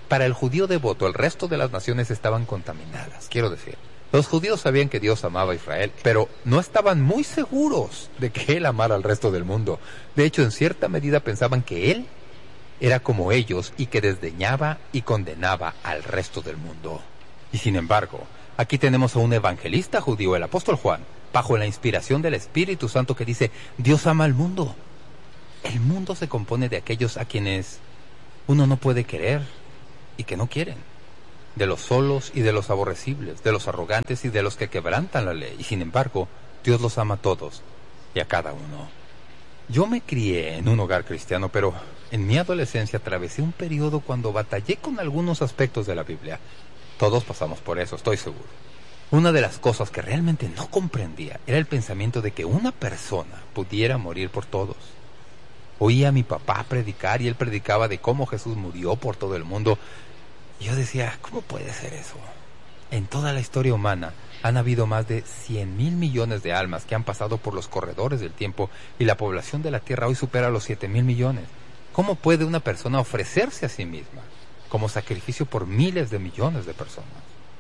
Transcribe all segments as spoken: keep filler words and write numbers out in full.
Para el judío devoto, el resto de las naciones estaban contaminadas. Quiero decir, los judíos sabían que Dios amaba a Israel, pero no estaban muy seguros de que Él amara al resto del mundo. De hecho, en cierta medida pensaban que Él era como ellos y que desdeñaba y condenaba al resto del mundo. Y sin embargo, aquí tenemos a un evangelista judío, el apóstol Juan, bajo la inspiración del Espíritu Santo, que dice: Dios ama al mundo. El mundo se compone de aquellos a quienes uno no puede querer y que no quieren, de los solos y de los aborrecibles, de los arrogantes y de los que quebrantan la ley. Y sin embargo, Dios los ama a todos y a cada uno. Yo me crié en un hogar cristiano, pero en mi adolescencia atravesé un periodo cuando batallé con algunos aspectos de la Biblia. Todos pasamos por eso, estoy seguro. Una de las cosas que realmente no comprendía era el pensamiento de que una persona pudiera morir por todos. Oía a mi papá predicar y él predicaba de cómo Jesús murió por todo el mundo. Y yo decía, ¿cómo puede ser eso? En toda la historia humana han habido más de cien mil millones de almas que han pasado por los corredores del tiempo y la población de la Tierra hoy supera los siete mil millones. ¿Cómo puede una persona ofrecerse a sí misma como sacrificio por miles de millones de personas?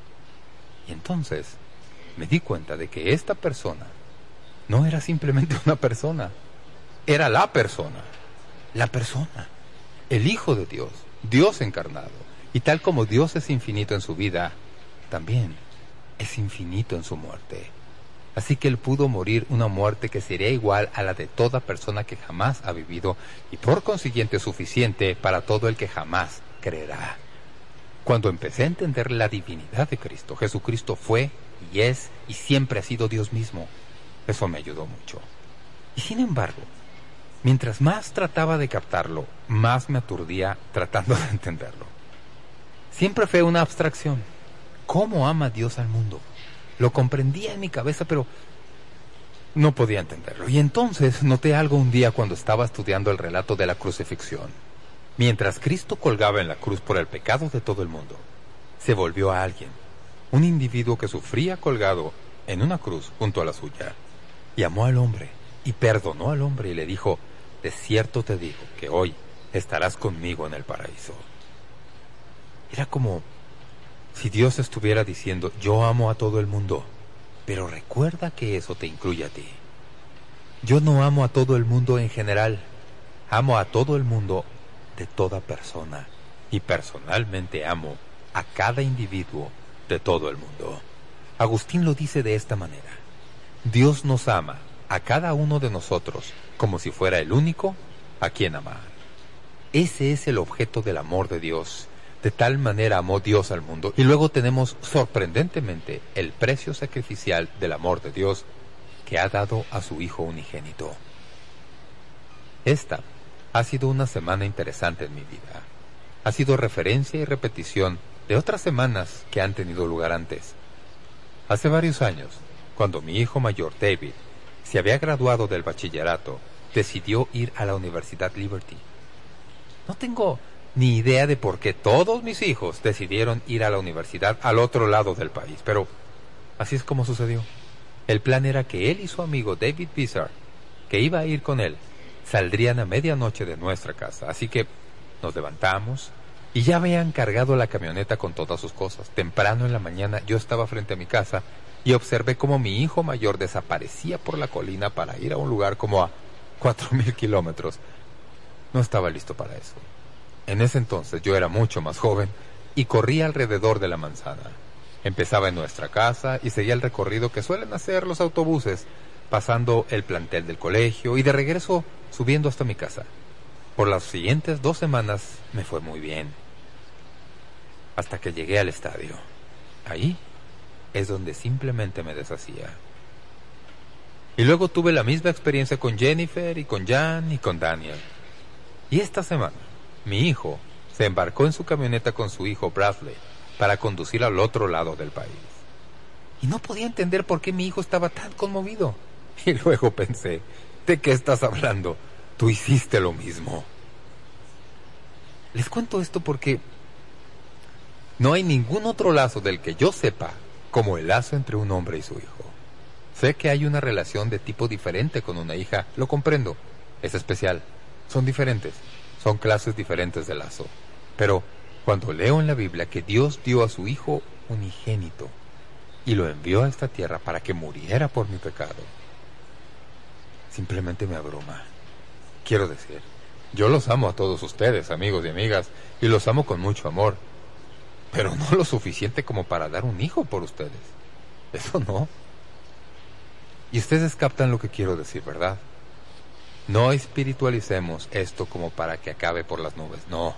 Y entonces me di cuenta de que esta persona no era simplemente una persona, era la persona, la persona, el Hijo de Dios, Dios encarnado. Y tal como Dios es infinito en su vida, también es infinito en su muerte. Así que Él pudo morir una muerte que sería igual a la de toda persona que jamás ha vivido y por consiguiente suficiente para todo el que jamás creerá. Cuando empecé a entender la divinidad de Cristo, Jesucristo fue y es y siempre ha sido Dios mismo. Eso me ayudó mucho. Y sin embargo, mientras más trataba de captarlo, más me aturdía tratando de entenderlo. Siempre fue una abstracción. ¿Cómo ama Dios al mundo? Lo comprendía en mi cabeza, pero no podía entenderlo. Y entonces noté algo un día cuando estaba estudiando el relato de la crucifixión. Mientras Cristo colgaba en la cruz por el pecado de todo el mundo, se volvió a alguien, un individuo que sufría colgado en una cruz junto a la suya, y amó al hombre, y perdonó al hombre, y le dijo: de cierto te digo que hoy estarás conmigo en el paraíso. Era como si Dios estuviera diciendo: yo amo a todo el mundo, pero recuerda que eso te incluye a ti. Yo no amo a todo el mundo en general, amo a todo el mundo de toda persona, y personalmente amo a cada individuo de todo el mundo. Agustín lo dice de esta manera: Dios nos ama a cada uno de nosotros como si fuera el único a quien amar. Ese es el objeto del amor de Dios. De tal manera amó Dios al mundo. Y luego tenemos sorprendentemente el precio sacrificial del amor de Dios, que ha dado a su Hijo unigénito. Esta ha sido una semana interesante en mi vida. Ha sido referencia y repetición de otras semanas que han tenido lugar antes. Hace varios años, cuando mi hijo mayor, David, se había graduado del bachillerato, decidió ir a la Universidad Liberty. No tengo ni idea de por qué todos mis hijos decidieron ir a la universidad al otro lado del país, pero así es como sucedió. El plan era que él y su amigo David Bizarre, que iba a ir con él, saldrían a medianoche de nuestra casa. Así que nos levantamos y ya habían cargado la camioneta con todas sus cosas. Temprano en la mañana yo estaba frente a mi casa y observé cómo mi hijo mayor desaparecía por la colina para ir a un lugar como a cuatro mil kilómetros. No estaba listo para eso. En ese entonces yo era mucho más joven y corría alrededor de la manzana. Empezaba en nuestra casa y seguía el recorrido que suelen hacer los autobuses, pasando el plantel del colegio y de regreso subiendo hasta mi casa. Por las siguientes dos semanas me fue muy bien, hasta que llegué al estadio. Ahí es donde simplemente me deshacía. Y luego tuve la misma experiencia con Jennifer y con Jan y con Daniel. Y esta semana mi hijo se embarcó en su camioneta con su hijo Bradley para conducir al otro lado del país. Y no podía entender por qué mi hijo estaba tan conmovido. Y luego pensé: ¿de qué estás hablando? Tú hiciste lo mismo. Les cuento esto porque no hay ningún otro lazo del que yo sepa como el lazo entre un hombre y su hijo. Sé que hay una relación de tipo diferente con una hija, lo comprendo. Es especial, son diferentes, son clases diferentes de lazo. Pero Cuando leo en la Biblia que Dios dio a su Hijo unigénito y lo envió a esta tierra para que muriera por mi pecado, simplemente me abruma. Quiero decir, yo los amo a todos ustedes, amigos y amigas, y los amo con mucho amor, pero no lo suficiente como para dar un hijo por ustedes. Eso no. Y ustedes captan lo que quiero decir, ¿verdad? No espiritualicemos esto como para que acabe por las nubes, no.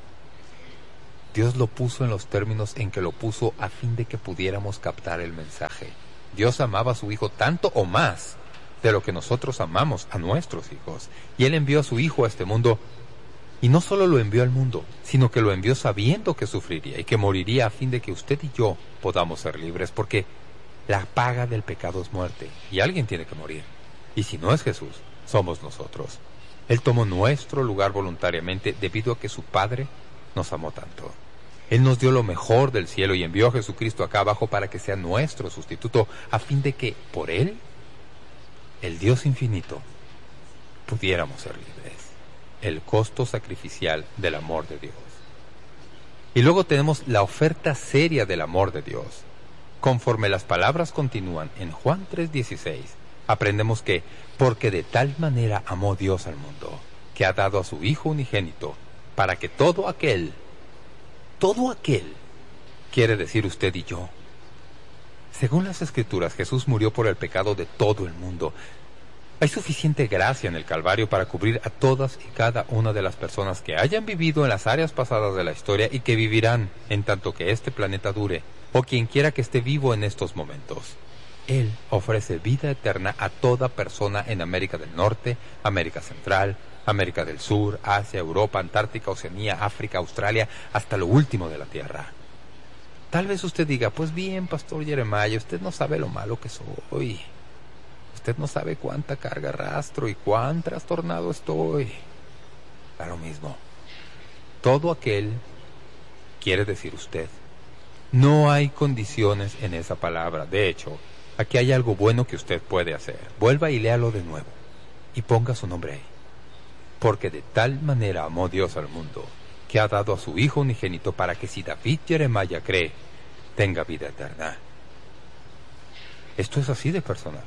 Dios lo puso en los términos en que lo puso a fin de que pudiéramos captar el mensaje. Dios amaba a su Hijo tanto o más de lo que nosotros amamos a nuestros hijos. Y Él envió a su Hijo a este mundo, y no solo lo envió al mundo, sino que lo envió sabiendo que sufriría y que moriría a fin de que usted y yo podamos ser libres, porque la paga del pecado es muerte, y alguien tiene que morir. Y si no es Jesús, somos nosotros. Él tomó nuestro lugar voluntariamente debido a que su Padre nos amó tanto. Él nos dio lo mejor del cielo y envió a Jesucristo acá abajo para que sea nuestro sustituto, a fin de que, por Él, el Dios infinito, pudiéramos ser libres. El costo sacrificial del amor de Dios. Y luego tenemos la oferta seria del amor de Dios. Conforme las palabras continúan en Juan tres dieciséis, aprendemos que, porque de tal manera amó Dios al mundo, que ha dado a su Hijo unigénito, para que todo aquel, todo aquel, quiere decir usted y yo. Según las Escrituras, Jesús murió por el pecado de todo el mundo. Hay suficiente gracia en el Calvario para cubrir a todas y cada una de las personas que hayan vivido en las áreas pasadas de la historia y que vivirán en tanto que este planeta dure, o quien quiera que esté vivo en estos momentos. Él ofrece vida eterna a toda persona en América del Norte, América Central, América del Sur, Asia, Europa, Antártica, Oceanía, África, Australia, hasta lo último de la Tierra. Tal vez usted diga, pues bien, Pastor Jeremiah, usted no sabe lo malo que soy. Usted no sabe cuánta carga arrastro y cuán trastornado estoy. Da lo mismo. Todo aquel, quiere decir usted. No hay condiciones en esa palabra. De hecho, aquí hay algo bueno que usted puede hacer. Vuelva y léalo de nuevo. Y ponga su nombre ahí. Porque de tal manera amó Dios al mundo, que ha dado a su Hijo unigénito para que si David Jeremiah cree, tenga vida eterna. Esto es así de personal.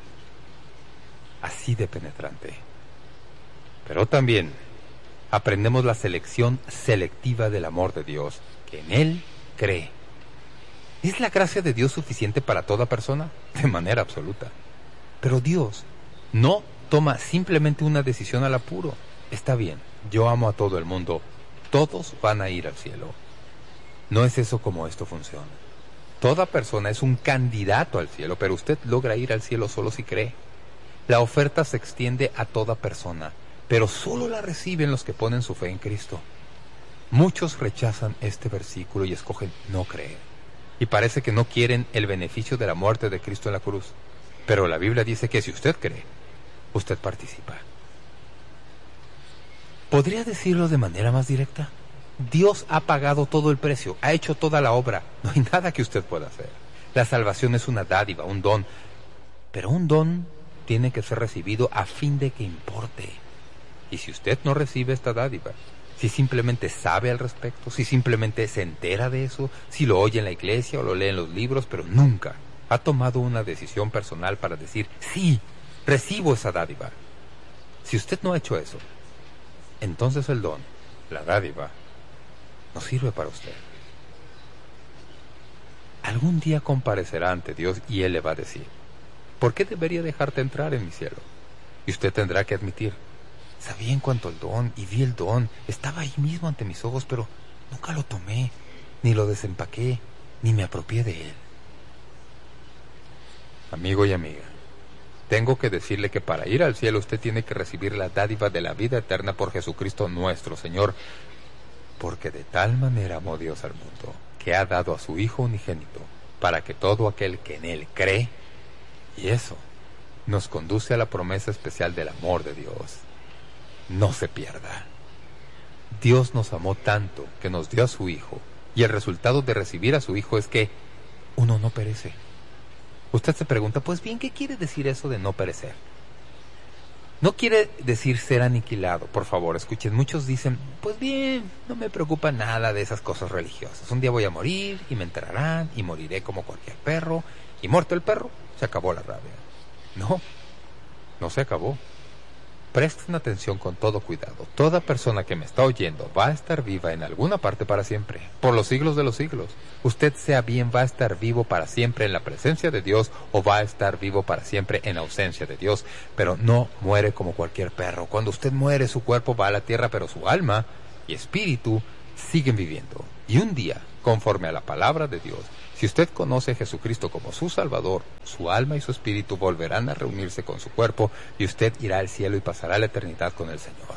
Así de penetrante. Pero también aprendemos la selección selectiva del amor de Dios, que en Él cree. ¿Es la gracia de Dios suficiente para toda persona? De manera absoluta. Pero Dios no toma simplemente una decisión al apuro. Está bien, yo amo a todo el mundo, todos van a ir al cielo. No es eso como esto funciona. Toda persona es un candidato al cielo, pero usted logra ir al cielo solo si cree. La oferta se extiende a toda persona, pero solo la reciben los que ponen su fe en Cristo. Muchos rechazan este versículo y escogen no creer. Y parece que no quieren el beneficio de la muerte de Cristo en la cruz. Pero la Biblia dice que si usted cree, usted participa. ¿Podría decirlo de manera más directa? Dios ha pagado todo el precio, ha hecho toda la obra. No hay nada que usted pueda hacer. La salvación es una dádiva, un don. Pero un don tiene que ser recibido a fin de que importe. Y si usted no recibe esta dádiva, si simplemente sabe al respecto, si simplemente se entera de eso, si lo oye en la iglesia o lo lee en los libros, pero nunca ha tomado una decisión personal para decir, sí, recibo esa dádiva. Si usted no ha hecho eso, entonces el don, la dádiva, no sirve para usted. Algún día comparecerá ante Dios y Él le va a decir, ¿por qué debería dejarte entrar en mi cielo? Y usted tendrá que admitir, sabía en cuanto al don y vi el don, estaba ahí mismo ante mis ojos, pero nunca lo tomé, ni lo desempaqué, ni me apropié de él. Amigo y amiga, tengo que decirle que para ir al cielo usted tiene que recibir la dádiva de la vida eterna por Jesucristo nuestro Señor, porque de tal manera amó Dios al mundo, que ha dado a su Hijo unigénito, para que todo aquel que en Él cree, y eso nos conduce a la promesa especial del amor de Dios, no se pierda. Dios nos amó tanto que nos dio a su Hijo, y el resultado de recibir a su Hijo es que uno no perece. Usted se pregunta, pues bien, ¿qué quiere decir eso de no perecer? No quiere decir ser aniquilado, por favor, escuchen. Muchos dicen, pues bien, no me preocupa nada de esas cosas religiosas. Un día voy a morir y me enterrarán y moriré como cualquier perro. Y muerto el perro, se acabó la rabia. No, no se acabó. Presten atención con todo cuidado. Toda persona que me está oyendo va a estar viva en alguna parte para siempre, por los siglos de los siglos. Usted, sea bien, va a estar vivo para siempre en la presencia de Dios o va a estar vivo para siempre en ausencia de Dios. Pero no muere como cualquier perro. Cuando usted muere, su cuerpo va a la tierra, pero su alma y espíritu siguen viviendo. Y un día, conforme a la palabra de Dios, si usted conoce a Jesucristo como su Salvador, su alma y su espíritu volverán a reunirse con su cuerpo y usted irá al cielo y pasará la eternidad con el Señor.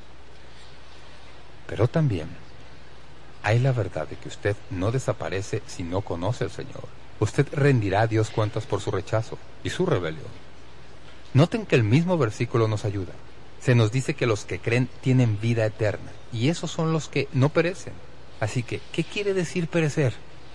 Pero también hay la verdad de que usted no desaparece si no conoce al Señor. Usted rendirá a Dios cuentas por su rechazo y su rebelión. Noten que el mismo versículo nos ayuda. Se nos dice que los que creen tienen vida eterna, y esos son los que no perecen. Así que, ¿qué quiere decir perecer?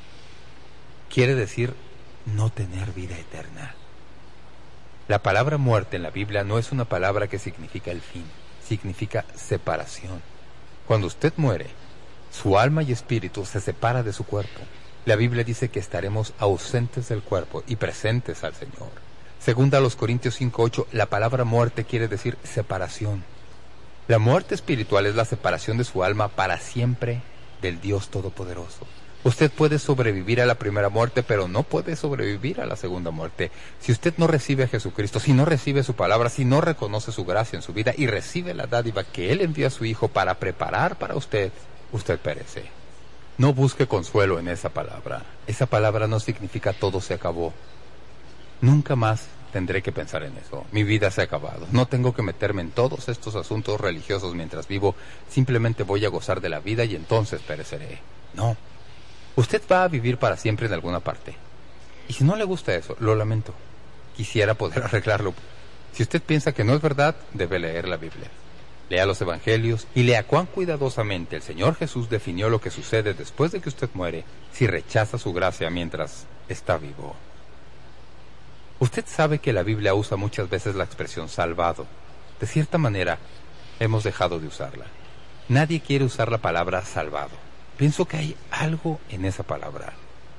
Quiere decir no tener vida eterna. La palabra muerte en la Biblia no es una palabra que significa el fin, significa separación. Cuando usted muere, su alma y espíritu se separa de su cuerpo. La Biblia dice que estaremos ausentes del cuerpo y presentes al Señor. Segunda a los Corintios cinco ocho, la palabra muerte quiere decir separación. La muerte espiritual es la separación de su alma para siempre del Dios Todopoderoso. Usted puede sobrevivir a la primera muerte, pero no puede sobrevivir a la segunda muerte. Si usted no recibe a Jesucristo, si no recibe su palabra, si no reconoce su gracia en su vida y recibe la dádiva que Él envía a su Hijo para preparar para usted, usted perece. No busque consuelo en esa palabra. Esa palabra no significa todo se acabó. Nunca más tendré que pensar en eso. Mi vida se ha acabado. No tengo que meterme en todos estos asuntos religiosos mientras vivo. Simplemente voy a gozar de la vida y entonces pereceré. No. Usted va a vivir para siempre en alguna parte. Y si no le gusta eso, lo lamento. Quisiera poder arreglarlo. Si usted piensa que no es verdad, debe leer la Biblia. Lea los Evangelios y lea cuán cuidadosamente el Señor Jesús definió lo que sucede después de que usted muere si rechaza su gracia mientras está vivo. Usted sabe que la Biblia usa muchas veces la expresión salvado. De cierta manera, hemos dejado de usarla. Nadie quiere usar la palabra salvado. Pienso que hay algo en esa palabra.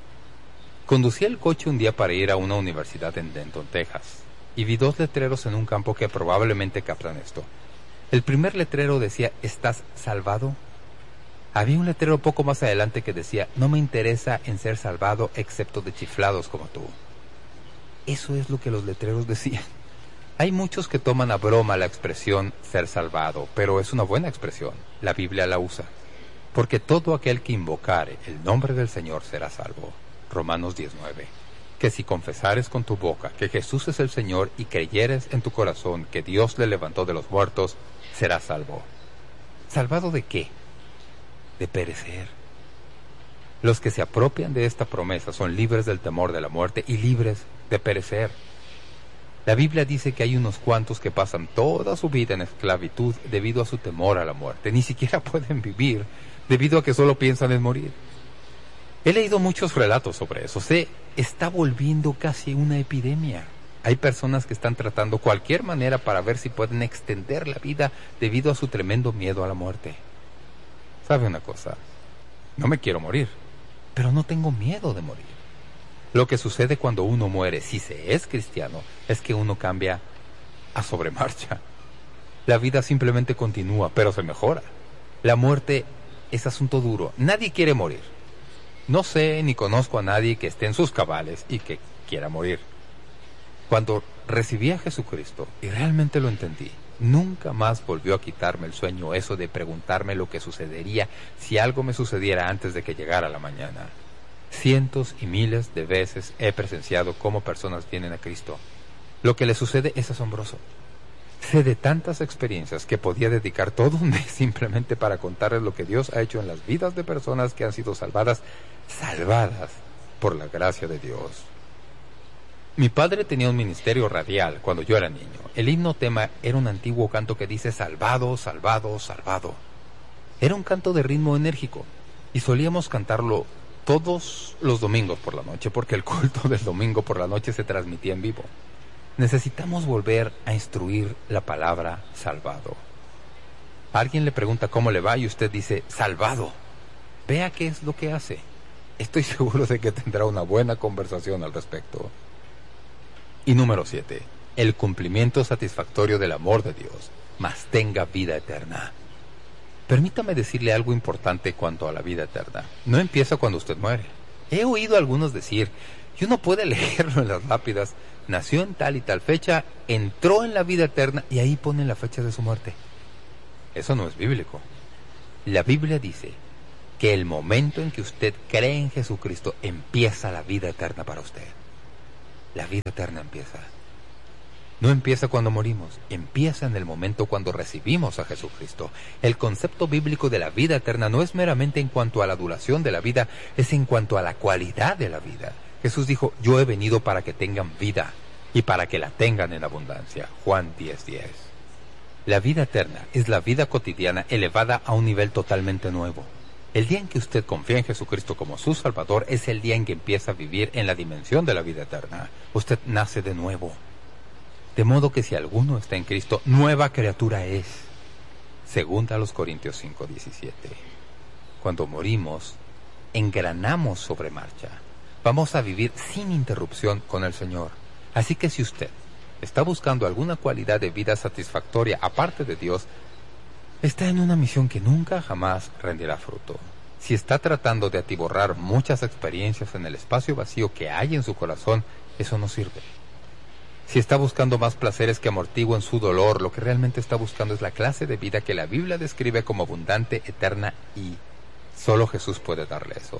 Conducí el coche un día para ir a una universidad en Denton, Texas, y vi dos letreros en un campo que probablemente captan esto. El primer letrero decía, ¿estás salvado? Había un letrero poco más adelante que decía, no me interesa en ser salvado excepto de chiflados como tú. Eso es lo que los letreros decían. Hay muchos que toman a broma la expresión ser salvado, pero es una buena expresión. La Biblia la usa. Porque todo aquel que invocare el nombre del Señor será salvo. Romanos diez nueve. Que si confesares con tu boca que Jesús es el Señor y creyeres en tu corazón que Dios le levantó de los muertos, serás salvo. ¿Salvado de qué? De perecer. Los que se apropian de esta promesa son libres del temor de la muerte y libres de perecer. La Biblia dice que hay unos cuantos que pasan toda su vida en esclavitud debido a su temor a la muerte. Ni siquiera pueden vivir debido a que solo piensan en morir. He leído muchos relatos sobre eso. Se está volviendo casi una epidemia. Hay personas que están tratando cualquier manera para ver si pueden extender la vida debido a su tremendo miedo a la muerte. ¿Sabe una cosa? No me quiero morir, pero no tengo miedo de morir. Lo que sucede cuando uno muere, si se es cristiano, es que uno cambia a sobremarcha. La vida simplemente continúa, pero se mejora. La muerte es asunto duro. Nadie quiere morir. No sé ni conozco a nadie que esté en sus cabales y que quiera morir. Cuando recibí a Jesucristo y realmente lo entendí, nunca más volvió a quitarme el sueño eso de preguntarme lo que sucedería si algo me sucediera antes de que llegara la mañana. Cientos y miles de veces he presenciado cómo personas vienen a Cristo. Lo que les sucede es asombroso. Sé de tantas experiencias que podía dedicar todo un mes simplemente para contarles lo que Dios ha hecho en las vidas de personas que han sido salvadas, salvadas por la gracia de Dios. Mi padre tenía un ministerio radial cuando yo era niño. El himno tema era un antiguo canto que dice salvado, salvado, salvado. Era un canto de ritmo enérgico y solíamos cantarlo todos los domingos por la noche porque el culto del domingo por la noche se transmitía en vivo. necesitamos volver a instruir la palabra salvado. Alguien le pregunta cómo le va y usted dice, salvado. Vea qué es lo que hace. Estoy seguro de que tendrá una buena conversación al respecto. Y número siete. El cumplimiento satisfactorio del amor de Dios, mas tenga vida eterna. Permítame decirle algo importante cuanto a la vida eterna. No empieza cuando usted muere. He oído a algunos decir, y uno puede leerlo en las lápidas, nació en tal y tal fecha, entró en la vida eterna y ahí ponen la fecha de su muerte. Eso no es bíblico. La Biblia dice que el momento en que usted cree en Jesucristo empieza la vida eterna para usted. La vida eterna empieza. No empieza cuando morimos, empieza en el momento cuando recibimos a Jesucristo. El concepto bíblico de la vida eterna no es meramente en cuanto a la duración de la vida, es en cuanto a la cualidad de la vida. Jesús dijo, yo he venido para que tengan vida y para que la tengan en abundancia. Juan diez diez. La vida eterna es la vida cotidiana elevada a un nivel totalmente nuevo. El día en que usted confía en Jesucristo como su Salvador es el día en que empieza a vivir en la dimensión de la vida eterna. Usted nace de nuevo. De modo que si alguno está en Cristo, nueva criatura es. Segunda a los Corintios cinco diecisiete. Cuando morimos, engranamos sobre marcha. Vamos a vivir sin interrupción con el Señor. Así que si usted está buscando alguna cualidad de vida satisfactoria aparte de Dios, está en una misión que nunca jamás rendirá fruto. Si está tratando de atiborrar muchas experiencias en el espacio vacío que hay en su corazón, eso no sirve. Si está buscando más placeres que amortiguen su dolor, lo que realmente está buscando es la clase de vida que la Biblia describe como abundante, eterna, y solo Jesús puede darle eso.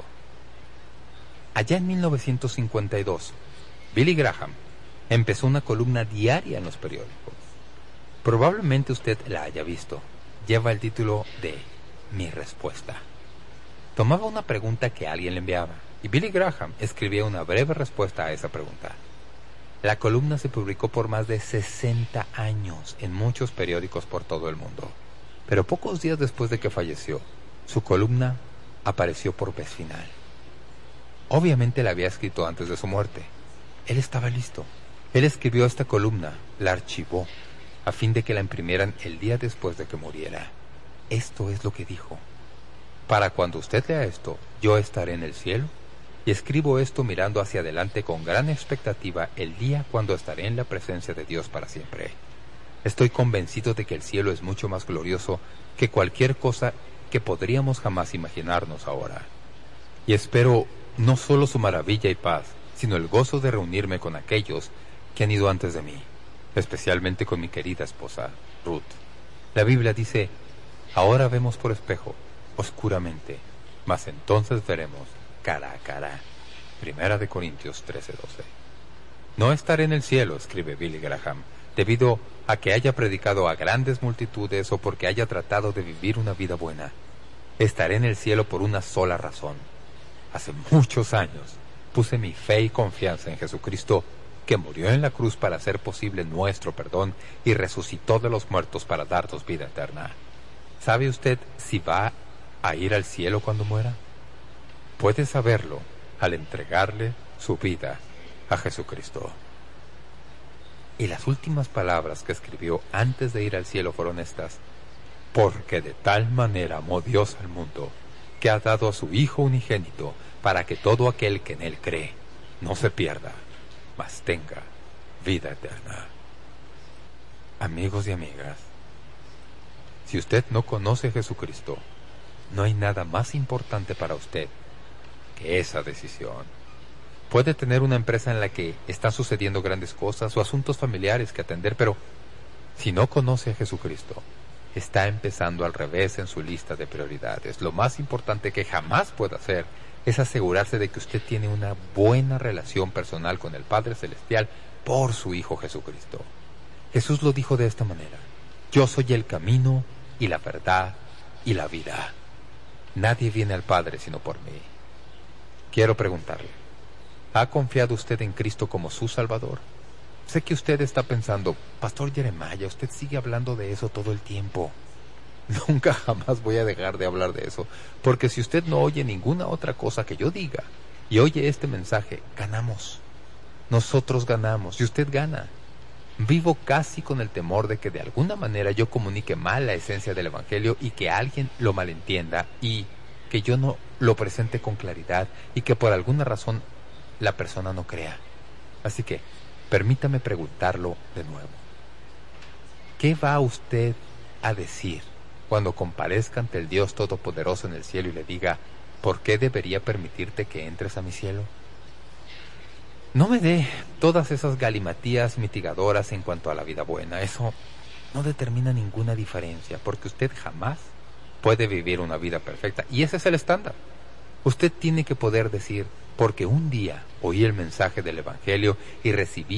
Allá en mil novecientos cincuenta y dos, Billy Graham empezó una columna diaria en los periódicos. Probablemente usted la haya visto. Lleva el título de Mi Respuesta. Tomaba una pregunta que alguien le enviaba, y Billy Graham escribía una breve respuesta a esa pregunta. La columna se publicó por más de sesenta años en muchos periódicos por todo el mundo. Pero pocos días después de que falleció, su columna apareció por vez final. Obviamente la había escrito antes de su muerte. Él estaba listo. Él escribió esta columna, la archivó, a fin de que la imprimieran el día después de que muriera. Esto es lo que dijo. Para cuando usted lea esto, yo estaré en el cielo, y escribo esto mirando hacia adelante con gran expectativa el día cuando estaré en la presencia de Dios para siempre. Estoy convencido de que el cielo es mucho más glorioso que cualquier cosa que podríamos jamás imaginarnos ahora. Y espero no solo su maravilla y paz, sino el gozo de reunirme con aquellos que han ido antes de mí, especialmente con mi querida esposa, Ruth. La Biblia dice, ahora vemos por espejo, oscuramente, mas entonces veremos cara a cara. Primera de Corintios trece doce. No estaré en el cielo, escribe Billy Graham, debido a que haya predicado a grandes multitudes o porque haya tratado de vivir una vida buena. Estaré en el cielo por una sola razón. Hace muchos años puse mi fe y confianza en Jesucristo, que murió en la cruz para hacer posible nuestro perdón y resucitó de los muertos para darnos vida eterna. ¿Sabe usted si va a ir al cielo cuando muera? Puede saberlo al entregarle su vida a Jesucristo. Y las últimas palabras que escribió antes de ir al cielo fueron estas: porque de tal manera amó Dios al mundo, que ha dado a su Hijo unigénito, para que todo aquel que en Él cree no se pierda, mas tenga vida eterna. Amigos y amigas, si usted no conoce a Jesucristo, no hay nada más importante para usted que esa decisión. Puede tener una empresa en la que están sucediendo grandes cosas o asuntos familiares que atender, pero si no conoce a Jesucristo, está empezando al revés en su lista de prioridades. Lo más importante que jamás puede hacer es asegurarse de que usted tiene una buena relación personal con el Padre Celestial por su Hijo Jesucristo. Jesús lo dijo de esta manera: yo soy el camino y la verdad y la vida. Nadie viene al Padre sino por mí. Quiero preguntarle, ¿ha confiado usted en Cristo como su Salvador? Sé que usted está pensando, Pastor Jeremiah, usted sigue hablando de eso todo el tiempo. Nunca jamás voy a dejar de hablar de eso, porque si usted no oye ninguna otra cosa que yo diga y oye este mensaje, ganamos. Nosotros ganamos y usted gana. Vivo casi con el temor de que de alguna manera yo comunique mal la esencia del Evangelio y que alguien lo malentienda y que yo no lo presente con claridad y que por alguna razón la persona no crea. Así que, permítame preguntarlo de nuevo. ¿Qué va usted a decir cuando comparezca ante el Dios Todopoderoso en el cielo y le diga, ¿por qué debería permitirte que entres a mi cielo? No me dé todas esas galimatías mitigadoras en cuanto a la vida buena. Eso no determina ninguna diferencia, porque usted jamás puede vivir una vida perfecta. Y ese es el estándar. Usted tiene que poder decir, porque un día oí el mensaje del Evangelio y recibí